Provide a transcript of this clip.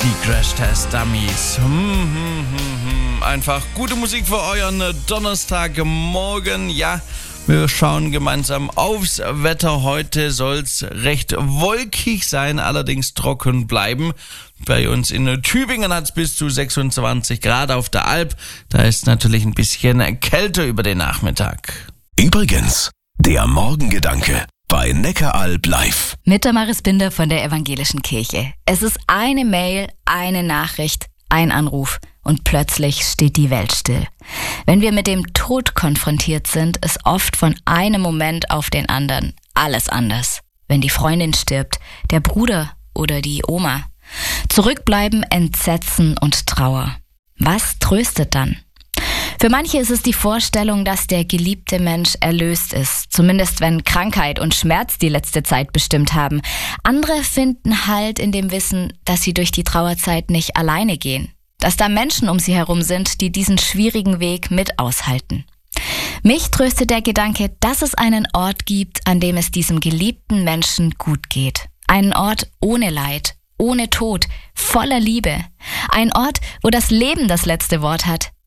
Die Crash-Test-Dummies. Einfach gute Musik für euren Donnerstagmorgen. Ja, wir schauen gemeinsam aufs Wetter. Heute soll's recht wolkig sein, allerdings trocken bleiben. Bei uns in Tübingen hat's bis zu 26 Grad auf der Alp. Da ist natürlich ein bisschen kälter über den Nachmittag. Übrigens, der Morgengedanke bei Neckaralb live. Mit Damaris Binder von der Evangelischen Kirche. Es ist eine Mail, eine Nachricht, ein Anruf und plötzlich steht die Welt still. Wenn wir mit dem Tod konfrontiert sind, ist oft von einem Moment auf den anderen alles anders. Wenn die Freundin stirbt, der Bruder oder die Oma. Zurückbleiben Entsetzen und Trauer. Was tröstet dann? Für manche ist es die Vorstellung, dass der geliebte Mensch erlöst ist, zumindest wenn Krankheit und Schmerz die letzte Zeit bestimmt haben. Andere finden Halt in dem Wissen, dass sie durch die Trauerzeit nicht alleine gehen, dass da Menschen um sie herum sind, die diesen schwierigen Weg mit aushalten. Mich tröstet der Gedanke, dass es einen Ort gibt, an dem es diesem geliebten Menschen gut geht. Einen Ort ohne Leid, ohne Tod, voller Liebe. Ein Ort, wo das Leben das letzte Wort hat.